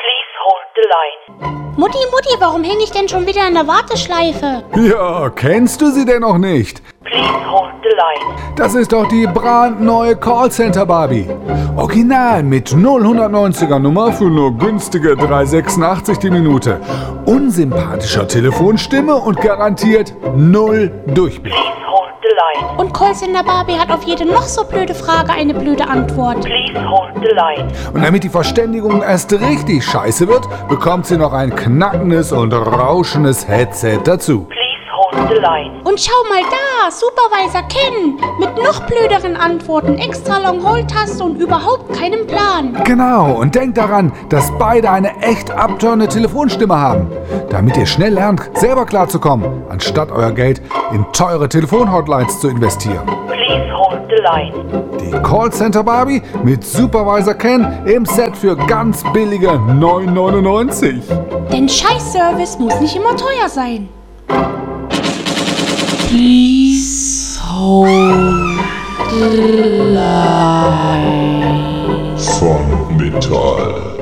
Please hold the line. Mutti, warum hänge ich denn schon wieder in der Warteschleife? Ja, kennst du sie denn noch nicht? Please hold the line. Das ist doch die brandneue Callcenter Barbie. Original mit 0-190er Nummer für nur günstige 3,86 die Minute. Unsympathischer Telefonstimme und garantiert 0 Durchblick. Please hold the line. Und Callcenter Barbie hat auf jede noch so blöde Frage eine blöde Antwort. Please hold the line. Und damit die Verständigung erst richtig scheiße wird, bekommt sie noch ein knackendes und rauschendes Headset dazu. Please hold the line. Und schau mal da, Supervisor Ken, mit noch blöderen Antworten, extra Long-Hold-Taste und überhaupt keinem Plan. Genau, und denkt daran, dass beide eine echt abtörende Telefonstimme haben, damit ihr schnell lernt, selber klarzukommen, anstatt euer Geld in teure Telefonhotlines zu investieren. Please hold the line. Die Callcenter Barbie mit Supervisor Ken im Set für ganz billige 9,99. Denn Scheiß-Service muss nicht immer teuer sein. Please hold the line. Von Metall.